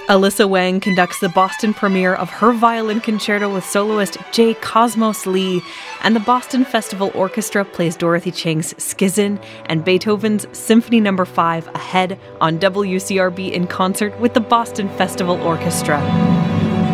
Alyssa Wang conducts the Boston premiere of her violin concerto with soloist J. Cosmos Lee, and the Boston Festival Orchestra plays Dorothy Chang's Skizzen and Beethoven's Symphony No. 5 ahead on WCRB in concert with the Boston Festival Orchestra.